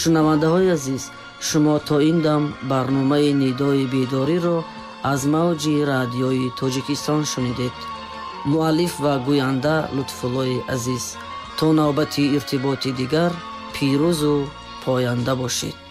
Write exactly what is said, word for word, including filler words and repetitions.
шунавандаҳои азиз, шумо то ин дам барномаи нидои бедориро аз мавҷи радиои Тоҷикистон шунидед. муаллиф ва гӯянда Лутфуллои азиз. То навбати иртиботи дигар, пирӯзу поянда бошед.